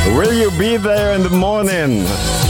Will you be there in the morning?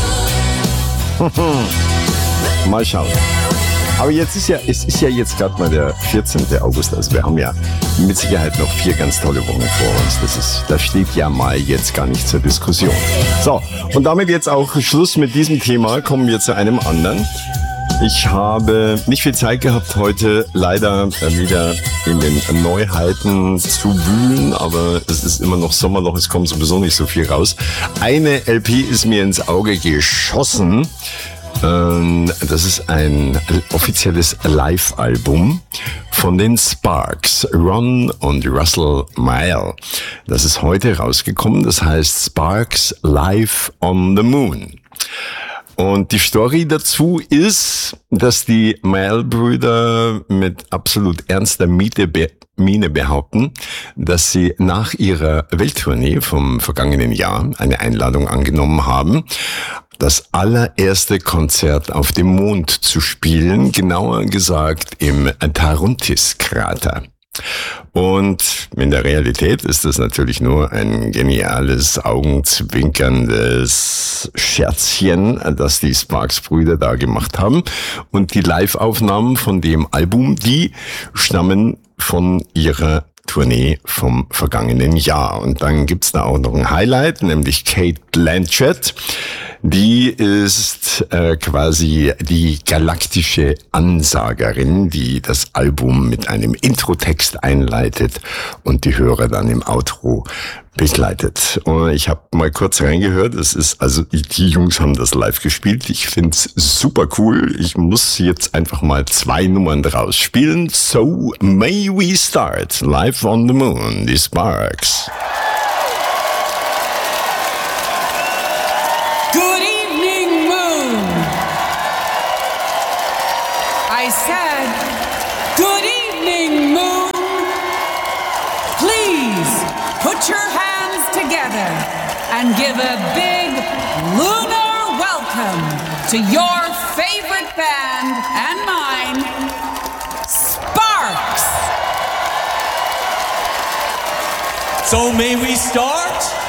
Mal schauen. Aber es ist ja jetzt gerade mal der 14. August. Also wir haben ja mit Sicherheit noch 4 ganz tolle Wochen vor uns. Das steht ja mal jetzt gar nicht zur Diskussion. So, und damit jetzt auch Schluss mit diesem Thema. Kommen wir zu einem anderen. Ich habe nicht viel Zeit gehabt, heute leider wieder in den Neuheiten zu wühlen, aber es ist immer noch Sommerloch, es kommt sowieso nicht so viel raus. Eine LP ist mir ins Auge geschossen. Das ist ein offizielles Live-Album von den Sparks, Ron und Russell Mile. Das ist heute rausgekommen, das heißt Sparks Live on the Moon. Und die Story dazu ist, dass die Mile-Brüder mit absolut ernster Miene behaupten, dass sie nach ihrer Welttournee vom vergangenen Jahr eine Einladung angenommen haben, das allererste Konzert auf dem Mond zu spielen, genauer gesagt im Taruntis-Krater. Und in der Realität ist das natürlich nur ein geniales, augenzwinkerndes Scherzchen, das die Sparks-Brüder da gemacht haben. Und die Live-Aufnahmen von dem Album, die stammen von ihrer Tournee vom vergangenen Jahr. Und dann gibt's da auch noch ein Highlight, nämlich Cate Blanchett. Die ist quasi die galaktische Ansagerin, die das Album mit einem Introtext einleitet und die Hörer dann im Outro begleitet. Und ich habe mal kurz reingehört. Die Jungs haben das live gespielt. Ich find's super cool. Ich muss jetzt einfach mal 2 Nummern draus spielen. So may we start live on the moon, die Sparks. Good evening, moon. I said, good evening, moon. Please put your hands together and give a big lunar welcome to your favorite band and mine, Sparks. So may we start?